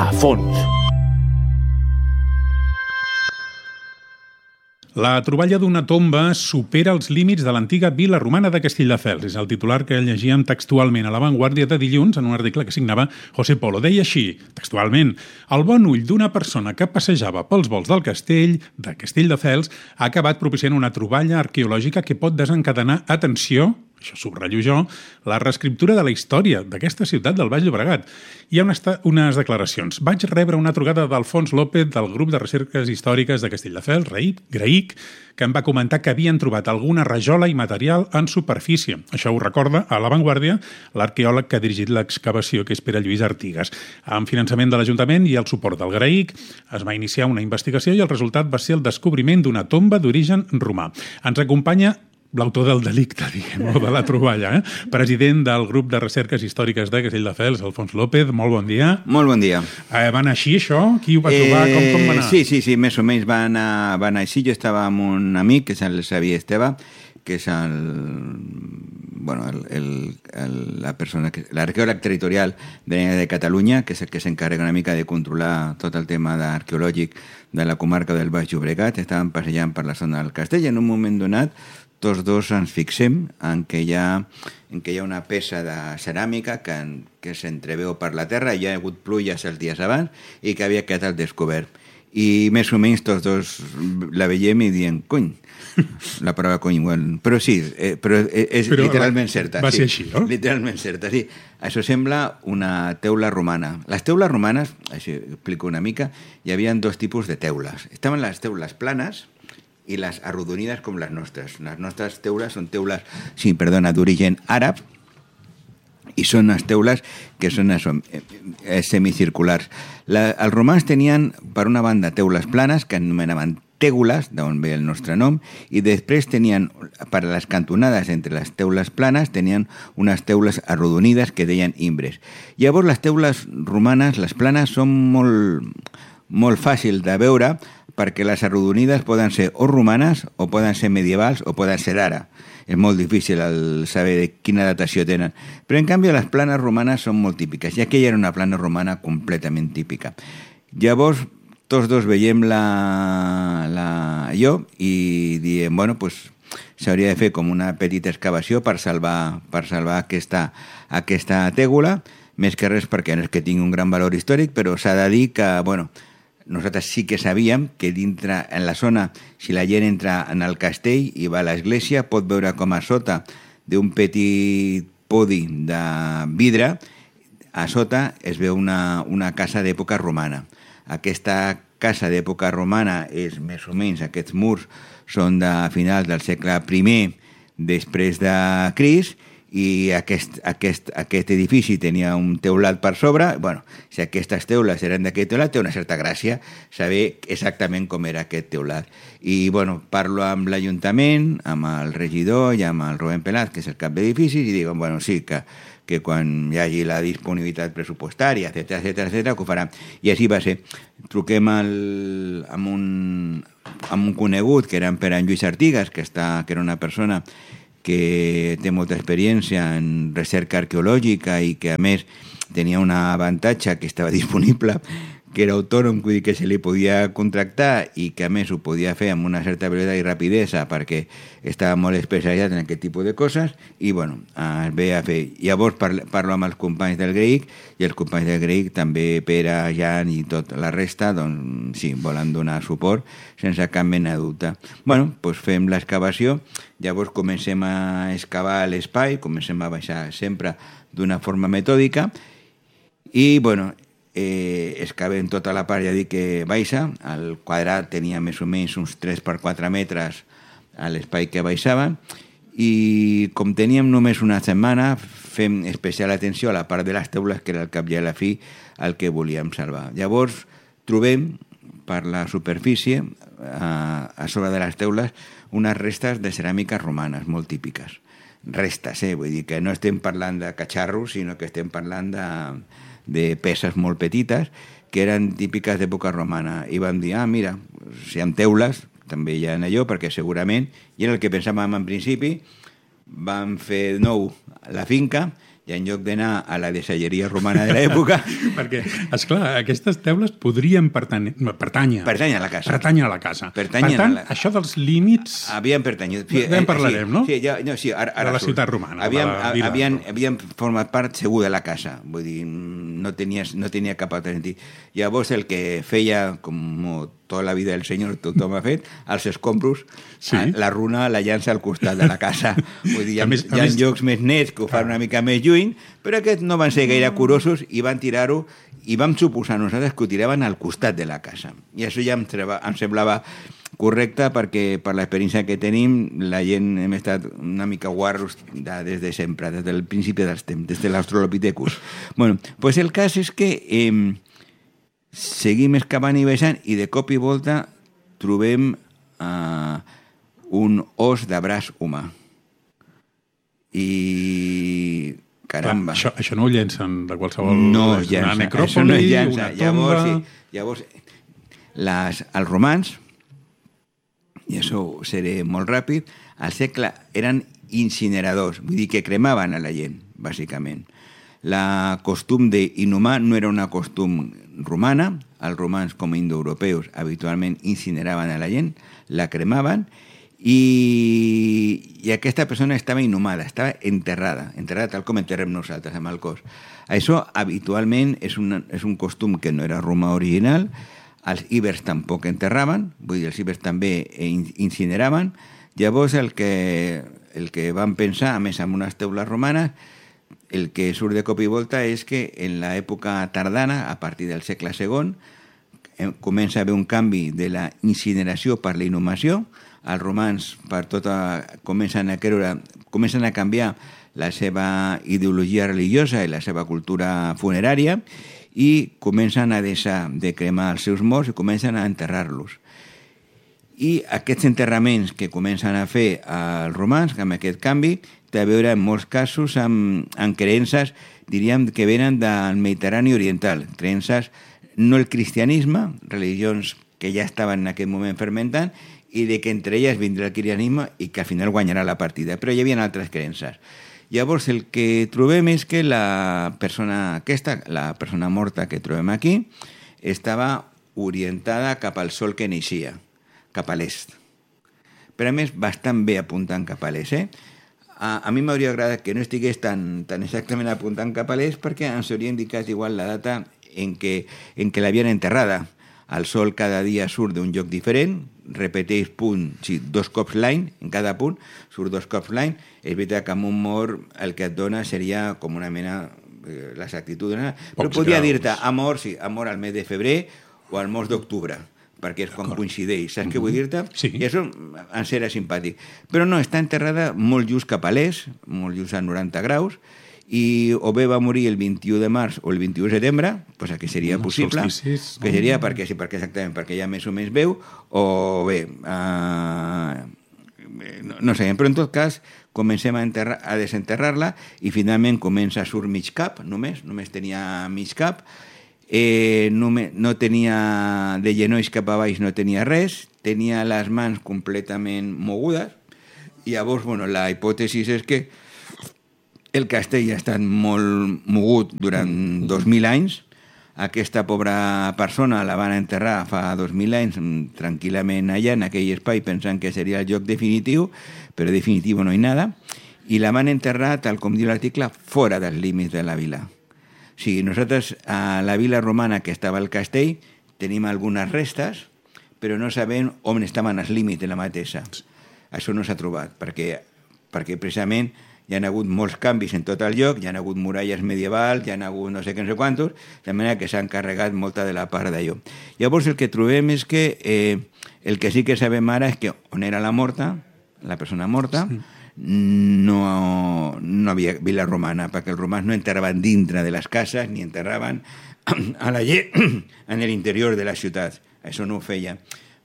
a fons. La troballa d'una tomba supera els límits de l'antiga vila romana de Castelldefels. És el titular que llegíem textualment a La Vanguardia de dilluns en un article que signava José Polo. Deia així, textualment: el bon ull d'una persona que passejava pels volts del castell de Castelldefels ha acabat propiciant una troballa arqueològica que pot desencadenar, atenció, això subratllo jo, la reescriptura de la història d'aquesta ciutat del Baix Llobregat. Hi ha unes declaracions. Vaig rebre una trucada d'Alfons López del grup de recerques històriques de Castelldefels, GRAIC, que em va comentar que havien trobat alguna rajola i material en superfície. Això ho recorda a La Vanguardia l'arqueòleg que ha dirigit l'excavació, que és Pere Lluís Artigas. Amb finançament de l'Ajuntament i el suport del GRAIC es va iniciar una investigació i el resultat va ser el descobriment d'una tomba d'origen romà. Ens acompanya l'autor del delicte, diguem, o de la troballa, president del grup de recerques històriques de Castelldefels, Alfons López. Molt bon dia. Molt bon dia. Va anar així, això? Qui ho va trobar? Com va anar? Sí, més o menys va anar així. Jo estava amb un amic, que és el Xavier Esteve, que és la persona, l'arqueòleg territorial de Catalunya, que és el que s'encarrega una mica de controlar tot el tema arqueològic de la comarca del Baix Llobregat. Estàvem passejant per la zona del castell i en un moment donat tots dos ens fixem en que hi ha una peça de ceràmica que s'entreveu per la terra. Hi ha hagut pluges els dies abans i que havia quedat al descobert. I més o menys tots dos la veiem i diem, cony, la paraula cony, bueno, però sí, però és literalment certa. Va ser així, no? Literalment certa, sí. Això sembla una teula romana. Les teules romanes, això explico una mica, hi havia dos tipus de teules. Estaven les teules planes i les arrodonides com les nostres. Les nostres teules són teules, d'origen àrab, i són les teules que són semicirculars. Els romans tenien, per una banda, teules planes, que anomenaven tègules, d'on ve el nostre nom, i després tenien, per a les cantonades entre les teules planes, tenien unes teules arrodonides que deien imbres. Llavors, les teules romanes, les planes, són molt fàcils de veure, perquè les arrodonides poden ser o romanes, o poden ser medievals, o poden ser d'ara. És molt difícil saber de quina datació tenen. Però, en canvi, les planes romanes són molt típiques, i aquella era una plana romana completament típica. Llavors, tots dos veiem jo i diem, bueno, pues, s'hauria de fer com una petita excavació per salvar aquesta tègula, més que res perquè no és que tingui un gran valor històric, però s'ha de dir que, bueno, nosaltres sí que sabíem que dintre, en la zona, si la gent entra en el castell i va a l'església, pot veure com a sota d'un petit podi de vidre, a sota es veu una casa d'època romana. Aquesta casa d'època romana és més o menys, aquests murs són de finals del segle I després de Crist, i aquest edifici tenia un teulat per sobre. Bueno, si aquestes teules eren d'aquest teulat, té una certa gràcia saber exactament com era aquest teulat. I, bueno, parlo amb l'Ajuntament, amb el regidor i amb el Rubén Peláez, que és el cap d'edificis, i diuen, bueno, sí, que quan hi hagi la disponibilitat pressupostària, etcètera, que ho faran. I així va ser. Truquem amb un conegut, que era en Pere Lluís Artigas, que era una persona que té molta experiència en recerca arqueològica i que, a més, tenia un avantatge que estava disponible, que era autònom, vull dir que se li podia contractar i que, a més, ho podia fer amb una certa velocitat i rapidesa perquè estava molt especialitzat en aquest tipus de coses i, bueno, es ve a fer. Llavors parlo amb els companys del GRAIC i els companys del GRAIC, també Pere, Jan i tota la resta, doncs sí, volen donar suport sense cap mena de dubte. Bueno, doncs fem l'excavació, llavors comencem a excavar l'espai, comencem a baixar sempre d'una forma metòdica i, bueno, excavem tota la part, ja dic que baixa. El quadrat tenia més o menys uns 3 per 4 metres a l'espai que baixava i com teníem només una setmana fem especial atenció a la part de les teules, que era al cap i a la fi el que volíem salvar. Llavors trobem per la superfície a sobre de les teules unes restes de ceràmiques romanes molt típiques. Restes, vull dir que no estem parlant de catxarros, sinó que estem parlant de peces molt petites que eren típiques d'època romana. I vam dir, mira, si amb teules també hi ha allò, perquè segurament, i era el que pensàvem en principi, vam fer nou la finca i en lloc d'anar a la deixalleria romana de l'època... Perquè, esclar, aquestes teules podrien pertànyer a la casa. Pertànyer a la casa. Per tant, això dels límits... Havien pertanyut... Sí, en parlarem, no? Sí, ara de la ciutat romana. Havien format part segur de la casa. Vull dir, no tenia cap altre sentit. Llavors, el que feia, com tota la vida del senyor, tothom ha fet, als escombros, la runa la llança al costat de la casa. Vull dir, hi ha llocs més nets que ho fan una mica més lluny, però aquests no van ser gaire curosos i van tirar-ho, i vam suposar nosaltres que ho tiraven al costat de la casa. I això ja em semblava correcte, perquè per l'experiència que tenim, la gent hem estat una mica guarros des de sempre, des del principi dels temps, des de l'Australopithecus. Bueno, pues el cas és que seguim excavant i baixant i de cop i volta trobem un os de braç humà. I... caramba. Clar, això no ho llencen de qualsevol... No llença. Una necròpoli, una tomba... Llavors els romans, i això seré molt ràpid, al segle eren incineradors, vull dir que cremaven a la gent, bàsicament. La costum d'inhumar no era una costum romana. Els romans, com indoeuropeus, habitualment incineraven a la gent, la cremaven, i aquesta persona estava inhumada, estava enterrada tal com enterrem nosaltres amb el cos. Això habitualment és un costum que no era romà original. Els ibers tampoc enterraven, vull dir, els ibers també incineraven. Llavors el que van pensar, a més amb unes teules romanes, el que surt de cop i volta és que en l'època tardana, a partir del segle II, comença a haver un canvi de la incineració per la inhumació. Els romans comencen a canviar la seva ideologia religiosa i la seva cultura funerària i comencen a deixar de cremar els seus morts i comencen a enterrar-los. I aquests enterraments que comencen a fer els romans, amb aquest canvi, té a veure en molts casos amb creences, diríem, que venen del Mediterrani oriental, creences no el cristianisme, religions que ja estaven en aquest moment fermentant, i de que entre elles vindrà el cristianisme i que al final guanyarà la partida. Però hi havia altres creences. Llavors el que trobem és que la persona morta que trobem aquí, estava orientada cap al sol que naixia, cap a l'est. Però a més bastant bé apuntant cap a l'est. A mi m'hauria agradat que no estigués tan exactament apuntant cap a l'est, perquè ens hauria indicat igual la data en què l'havien enterrada. El sol cada dia surt d'un lloc diferent, repeteix punt, sí, 2 cops l'any, en cada punt surt 2 cops l'any. És veritat que amb un mort el que et dona seria com una mena l'exactitud, però podria dir-te amor al mes de febrer o al mes d'octubre, perquè és quan coincideix, saps què vull dir-te? Sí. I això ens era simpàtic. Però no, està enterrada molt just cap a l'est, molt just a 90 graus, i o bé va morir el 21 de març o el 21 de setembre, cosa que seria possible, que seria perquè exactament, perquè ja més o menys veu, o bé, no sé, però en tot cas comencem a desenterrar-la i finalment comença a surt mig cap, només tenia mig cap, no tenia de genolls cap a baix, no tenia res, tenia les mans completament mogudes, i llavors, la hipòtesi és que el castell ha estat molt mogut durant 2.000 anys. Aquesta pobra persona la van enterrar fa 2.000 anys tranquil·lament allà, en aquell espai, pensant que seria el lloc definitiu, però definitiu no hi ha nada, i la van enterrar, tal com diu l'article, fora dels límits de la vila. O sigui, nosaltres a la vila romana que estava al castell tenim algunes restes, però no sabem on estaven els límits de la mateixa. Això no s'ha trobat, perquè precisament hi ha hagut molts canvis en tot el lloc, hi ha hagut muralles medievals, hi ha hagut no sé què, no sé quantos, de manera que s'han carregat molta de la part d'allò. Llavors el que trobem és que el que sí que sabem ara és que on era la persona morta, sí, no havia vila romana, perquè els romans no enterraven dintre de les cases ni enterraven a la gent en l'interior de la ciutat. Això no ho feien.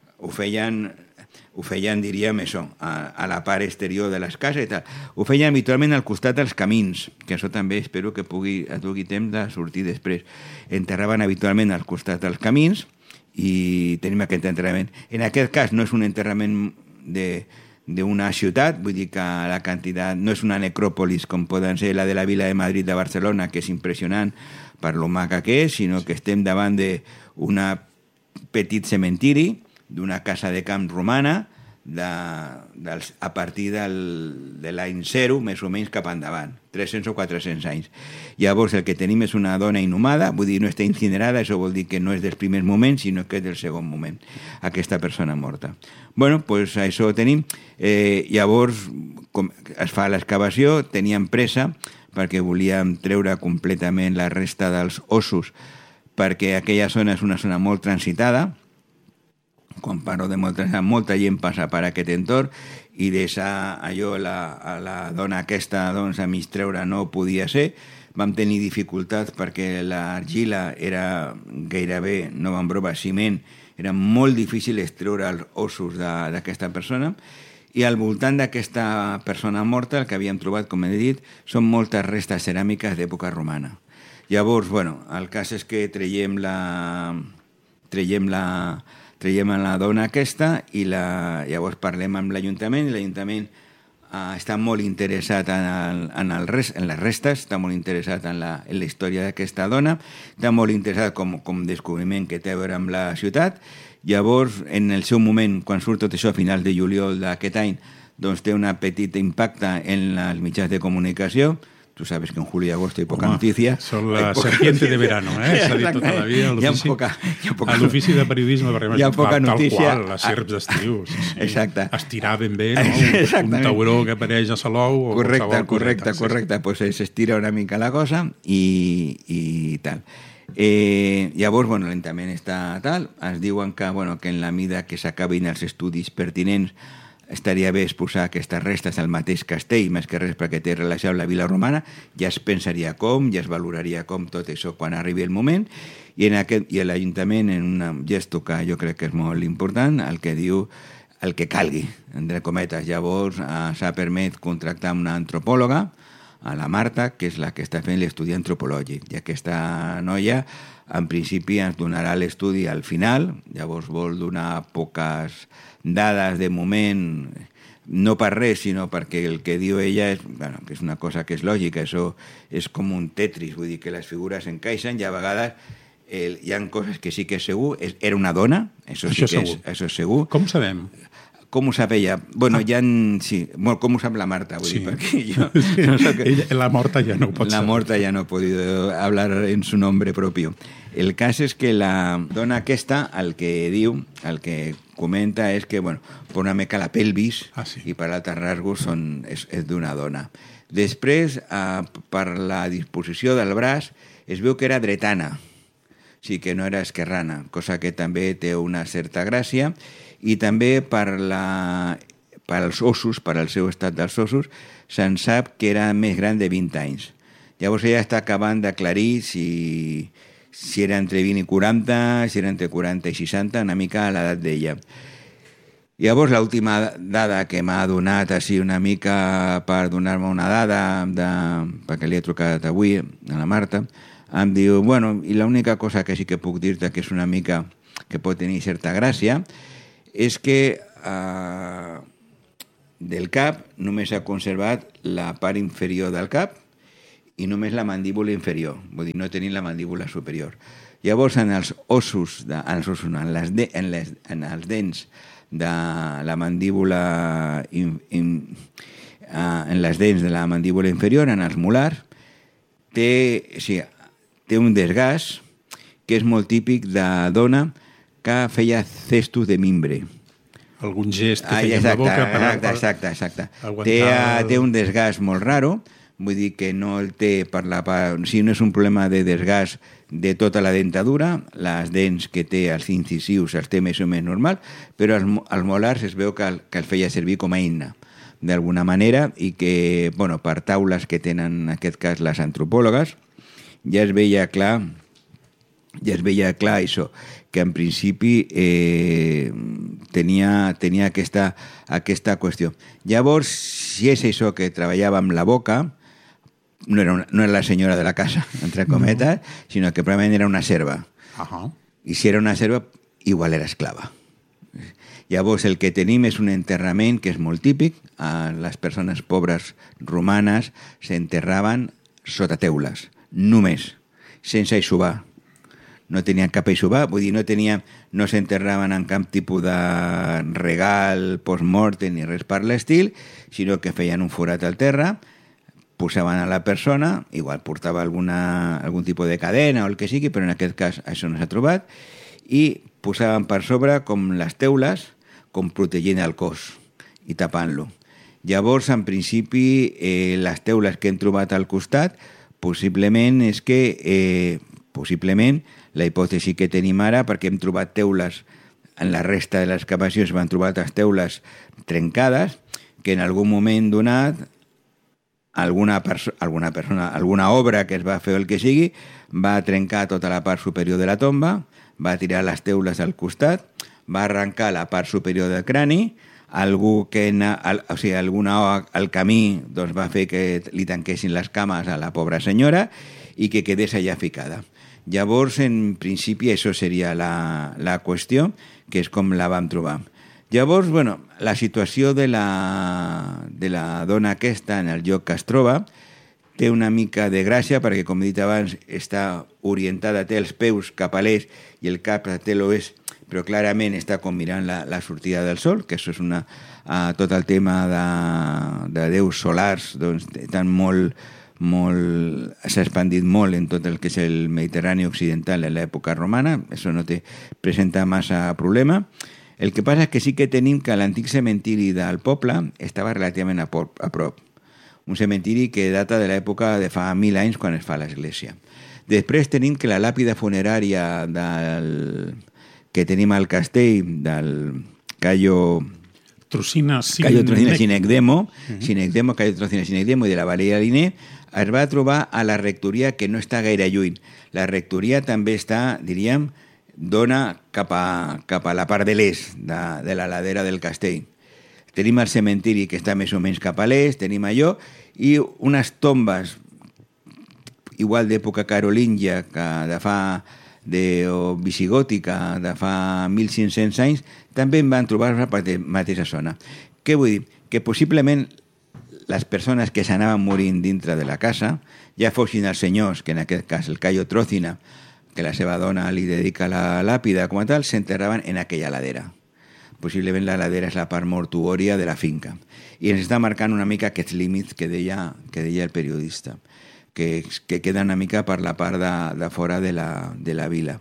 Ho feien, diríem, a la part exterior de les cases i tal. Ho feien habitualment al costat dels camins, que això també espero que et dugui temps de sortir després. Enterraven habitualment al costat dels camins i tenim aquest enterrament. En aquest cas no és un enterrament d'una ciutat, vull dir que la quantitat no és una necròpolis com poden ser la de la Vila de Madrid de Barcelona, que és impressionant per lo maca que és, sinó que estem davant d'un petit cementiri, d'una casa de camp romana, a partir de l'any 0, més o menys cap endavant, 300 o 400 anys. Llavors, el que tenim és una dona inhumada, vull dir, no està incinerada, això vol dir que no és dels primers moments, sinó que és del segon moment, aquesta persona morta. Bueno, doncs això ho tenim. Llavors, com es fa l'excavació, teníem pressa, perquè volíem treure completament la resta dels ossos, perquè aquella zona és una zona molt transitada. Quan parlo de molta gent passa per aquest entorn, i deixar allò a la dona aquesta doncs, a mig treure no podia ser. Vam tenir dificultats perquè l'argila era gairebé, no vam provar ciment, era molt difícil extreure els ossos d'aquesta persona, i al voltant d'aquesta persona morta el que havíem trobat, com he dit, són moltes restes ceràmiques d'època romana. Llavors, bueno, el cas és que traiem la dona aquesta i llavors parlem amb l'Ajuntament, i l'Ajuntament està molt interessat en les restes, està molt interessat en la història d'aquesta dona, està molt interessat com descobriment que té a veure amb la ciutat. Llavors, en el seu moment, quan surt tot això a finals de juliol d'aquest any, doncs té un petit impacte en els mitjans de comunicació. Tú sabes que en julio y agosto hay poca noticia. Son la serpiente de verano, s'ha dit tota la vida. A l'ofici de periodisme, hi ha poca notícia. Tal qual, les serps d'estiu. Exacte. Estirar ben bé, no? Un tauró que apareix a Salou. Correcte. Pues s'estira una mica la cosa i tal. Llavors, bueno, l'Ajuntament està tal. Es diuen que en la mida que s'acabin els estudis pertinents estaria bé exposar aquestes restes al mateix castell, més que res perquè té relació amb la vila romana, ja es pensaria com, ja es valoraria com tot això quan arribi el moment, i l'Ajuntament, en un gesto que jo crec que és molt important, el que diu el que calgui, entre cometes. Llavors s'ha permès contractar una antropòloga, a la Marta, que és la que està fent l'estudi antropològic, i aquesta noia en principi ens donarà l'estudi al final. Llavors vol donar poques dades de moment, no per res, sinó perquè el que diu ella és, que és una cosa que és lògica, això és com un Tetris, vull dir que les figures encaixen i a vegades hi ha coses que sí que és segur. Era una dona, això és segur. Com ho sabem? Com ho sap ella? Bueno, sí, com ho sap la Marta, vull dir, perquè jo... La morta ja no ho pot saber. La morta ja no ha podido hablar en su nombre propio. El cas és que la dona aquesta, el que comenta és que, per una mica la pelvis i per altres rasgos és d'una dona. Després, per la disposició del braç, es veu que era dretana, sí que no era esquerrana, cosa que també té una certa gràcia, i també per als ossos, per al seu estat dels ossos, se'n sap que era més gran de 20 anys. Llavors ella està acabant d'aclarir si era entre 20 i 40, si era entre 40 i 60, una mica a l'edat d'ella. Llavors, l'última dada que m'ha donat, així una mica per donar-me una dada, perquè li he trucat avui a la Marta, em diu, i l'única cosa que sí que puc dir-te que és una mica que pot tenir certa gràcia, és que del cap només s'ha conservat la part inferior del cap i només la mandíbula inferior, vull dir, no tenim la mandíbula superior. Llavors, en els ossos, en els dents de la mandíbula, en les dents de la mandíbula inferior, en els molars, té un desgast que és molt típic de dona que feia cestos de mimbre. Algun gest que feia amb la boca. Exacte. Té un desgast molt raro, vull dir que no el té per la part... Si no és un problema de desgast de tota la dentadura, les dents que té, els incisius, els té més o menys normal, però els molars es veu que els feia servir com a eina, d'alguna manera, i que, per taules que tenen, en aquest cas, les antropòlogues, ja es veia clar això, que en principi tenia aquesta qüestió. Llavors, si és això que treballava amb la boca, no era la senyora de la casa, entre cometes, sinó que probablement era una serva. I si era una serva, igual era esclava. Llavors, el que tenim és un enterrament que és molt típic. Les persones pobres romanes s'enterraven sota teules, només, sense eixuvar. No tenien cap eixuvar, vull dir, no s'enterraven en cap tipus de regal, post-mortem ni res per l'estil, sinó que feien un forat al terra, posaven a la persona, igual portava algun tipus de cadena o el que sigui, però en aquest cas això no s'ha trobat, i posaven per sobre com les teules, com protegint el cos i tapant-lo. Llavors, en principi, les teules que hem trobat al costat, possiblement és que possiblement la hipòtesi que tenim ara, perquè hem trobat teules en la resta de l'excavació, es van trobar les teules trencades, que en algun moment donat alguna persona, alguna obra que es va fer o el que sigui, va trencar tota la part superior de la tomba, va tirar les teules al costat, va arrencar la part superior del crani, alguna al camí doncs, va fer que li tanquessin les cames a la pobra senyora i que quedés allà ficada. Llavors, en principi, això seria la qüestió, que és com la vam trobar. Llavors, bueno, la situació de la dona aquesta en el lloc que es troba té una mica de gràcia perquè, com he dit abans, està orientada, té els peus cap a l'est i el cap té l'oest, però clarament està com mirant la sortida del sol, que això és tot el tema de déus solars, doncs, s'ha expandit molt en tot el que és el Mediterrani occidental en l'època romana, això no presenta massa problema. El que passa és que sí que tenim que l'antic cementiri del poble estava relativament a prop. Un cementiri que data de l'època de fa 1000 anys quan es fa l'església. Després tenim que la làpida funerària que tenim al castell del Cayo Trocina Cinecdemo i de la Valeria Liné, es va trobar a la rectoria, que no està gaire lluny. La rectoria també està, diríem, dona cap a la part de l'est de la ladera del castell. Tenim el cementiri que està més o menys cap a l'est, tenim allò, i unes tombes igual d'època carolíngia o visigòtica de fa 1.500 anys, també en van trobar a la mateixa zona. Què vull dir? Que possiblement les persones que s'anaven morint dintre de la casa, ja fossin els senyors, que en aquest cas el Cayo Trocina, que la seva dona li dedica la làpida com a tal, s'enterraven en aquella ladera. Possiblement la ladera és la part mortuòria de la finca. I ens està marcant una mica aquests límits que deia el periodista, que queda una mica per la part de fora de la vila.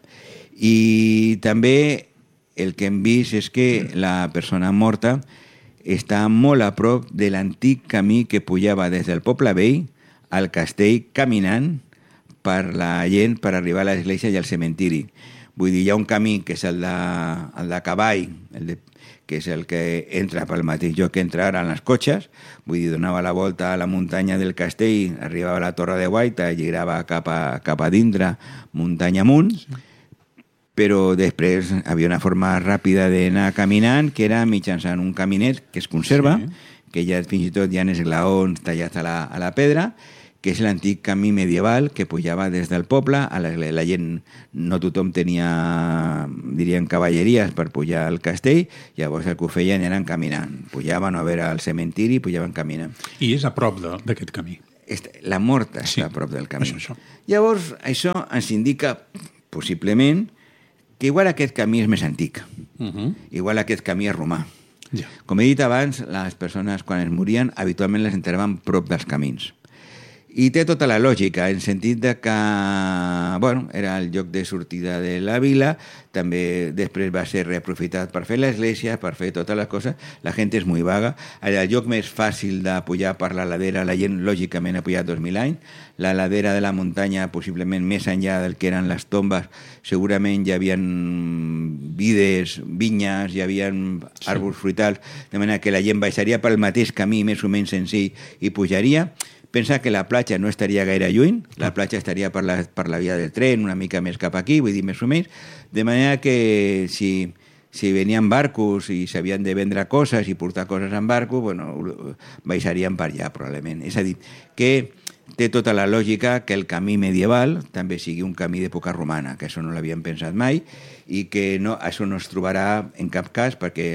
I també el que hem vist és que la persona morta està molt a prop de l'antic camí que pujava des del poble vell al castell caminant per la gent per arribar a l'església i al cementiri. Vull dir, hi ha un camí que és el de cavall, que és el que entra pel mateix lloc que entra ara en les cotxes, vull dir, donava la volta a la muntanya del castell, arribava a la Torre de Guaita, girava cap a dintre, muntanya amunt, però després havia una forma ràpida d'anar caminant, que era mitjançant un caminet que es conserva, que ja fins i tot hi ha esglaons tallats a la pedra, que és l'antic camí medieval que pujava des del poble. La gent, no tothom tenia, diríem, cavalleries per pujar al castell, llavors el que ho feien eren caminant. Pujaven a veure el cementiri i pujaven caminant. I és a prop d'aquest camí. La mort està a prop del camí. Això. Llavors, això ens indica, possiblement, que igual aquest camí és més antic. Igual aquest camí és romà. Ja. Com he dit abans, les persones quan es morien habitualment les enterraven prop dels camins. I té tota la lògica, en sentit de que era el lloc de sortida de la vila, també després va ser reaprofitat per fer l'església, per fer totes les coses. La gent és molt vaga. El lloc més fàcil de pujar per la ladera, la gent lògicament ha pujat 2.000 anys. La ladera de la muntanya, possiblement més enllà del que eren les tombes, segurament hi havia vides, vinyes, hi havia arbres fruitals, de manera que la gent baixaria pel mateix camí més o menys senzill i pujaria. Pensa que la platja no estaria gaire lluny, la platja estaria per la via del tren, una mica més cap aquí, vull dir, més o menys, de manera que si venien barcos i s'havien de vendre coses i portar coses en barco, baixarien per allà, probablement. És a dir, que té tota la lògica que el camí medieval també sigui un camí d'època romana, que això no l'havien pensat mai, i que no, això no es trobarà en cap cas, perquè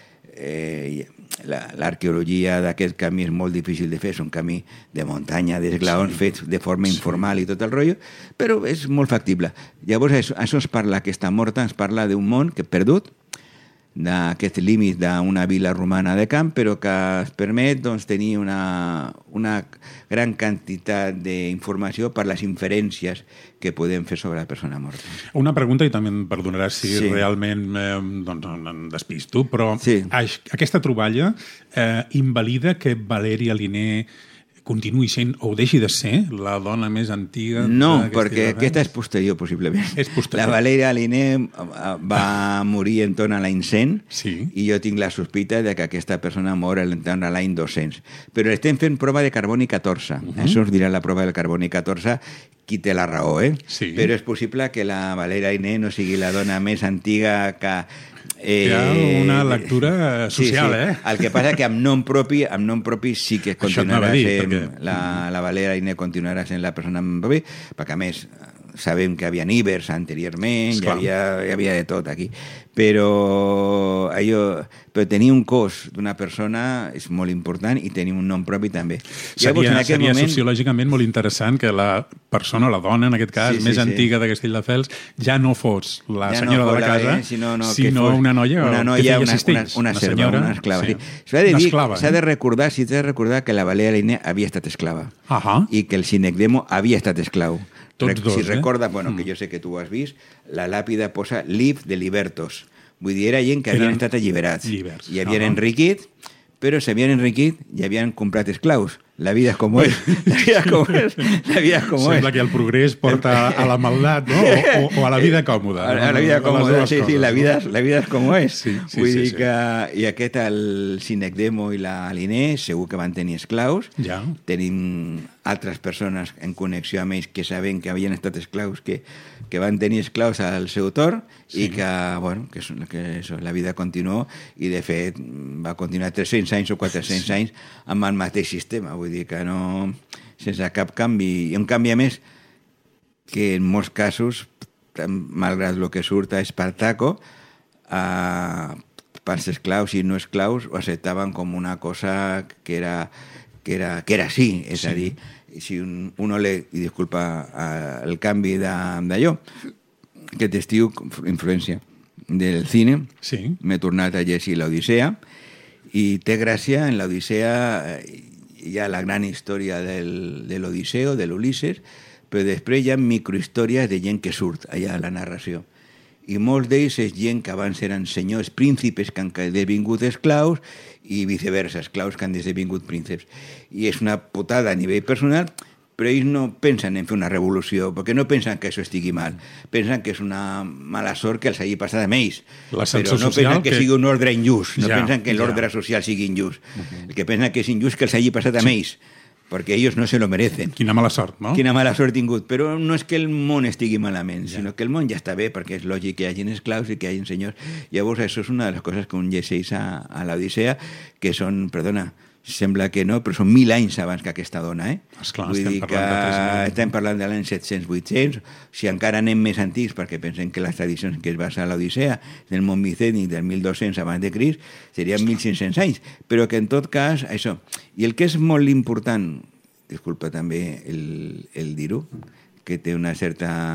l'arqueologia d'aquest camí és molt difícil de fer, és un camí de muntanya, d'esglaons fets de forma informal i tot el rotllo, però és molt factible. Llavors, això ens parla, aquesta morta ens parla d'un món que perdut, d'aquest límit d'una vila romana de camp, però que es permet doncs, tenir una gran quantitat d'informació per les inferències que podem fer sobre la persona morta. Una pregunta, i també em perdonaràs si realment doncs, em despisto, però aquesta troballa invalida que Valèria Linné continuï sent, o deixi de ser, la dona més antiga... No, perquè aquesta és posterior, possiblement. És posterior. La Valèria Linné va morir entorn a l'any 100 i jo tinc la sospita de que aquesta persona mor entorn a l'any 200. Però estem fent prova de carboni 14. Això ens dirà la prova del carboni 14 qui té la raó, Sí. Però és possible que la Valèria Linné no sigui la dona més antiga que... Hi ha una lectura social, El que passa que amb nom propi sí que continuarà sent... perquè... La Valèria Linné continuarà sent la persona amb propi, perquè a més sabem que hi havia ibers anteriorment, hi havia de tot aquí. Però tenir un cos d'una persona és molt important i tenir un nom propi també. Seria sociològicament molt interessant que la persona, la dona en aquest cas, més antiga de Castelldefels, ja no fos la senyora de la casa, sinó una noia que feia assistents. Una serva, una esclava. S'ha de recordar que la Valèria Linné havia estat esclava i que el Cinecdemo havia estat esclau. Si recorda, que jo sé que tu ho has vist, la làpida posa Liv de Libertos. Vull dir, era gent que havien estat alliberats i havien enriquit, però s'havien enriquit i havien comprat esclaus. La vida és com és. Sembla que el progrés porta a la maldat, no? O a la vida còmoda. A la vida còmoda, sí, la vida és com és. Vull dir que... I aquest, el Cinecdemo i la Linné, segur que van tenir esclaus. Tenim altres persones en connexió amb ells que saben que havien estat esclaus, que van tenir esclaus al seu torn i que la vida continuó i, de fet, va continuar 300 anys o 400 anys amb el mateix sistema. Vull dir que no... sense cap canvi. I un canvi, a més, que en molts casos, malgrat el que surt a Espartaco, pels esclaus i no esclaus ho acceptaven com una cosa que era així. És a dir, si uno lee, i disculpa el canvi d'allò, que testiu influència del cine, m'he tornat a llegir l'Odissea, i té gràcia, en l'Odissea hi ha la gran història de l'Odisseo, de l'Ulisses, però després hi ha microhistòries de gent que surt allà a la narració. I molts d'ells és gent que abans eren senyors príncipes que han esdevingut esclaus i viceversa, esclaus que han esdevingut prínceps. I és una putada a nivell personal, però ells no pensen en fer una revolució, perquè no pensen que això estigui mal. Pensen que és una mala sort que els hagi passat amb ells. Però no pensen que sigui un ordre injust, no pensen que l'ordre social sigui injust. El que pensen que és injust que els hagi passat amb ells, perquè ells no se lo merecen. Quina mala sort, no? Quina mala sort tingut. Però no és que el món estigui malament, sinó que el món ja està bé, perquè és lògic que hi hagin esclaus i que hi hagin senyors. Llavors, això és una de les coses que un llegeix a l'Odissea, que són, perdona, sembla que no, però són 1.000 anys abans que aquesta dona, Esclar, vull dir que estem parlant de l'any 700-800, si encara anem més antics, perquè pensem que les tradicions que es basa a l'Odissea, del món micènic del 1200 abans de Crist, serien 1.500 anys, però que en tot cas, això. I el que és molt important, disculpa també el dir-ho, que té una certa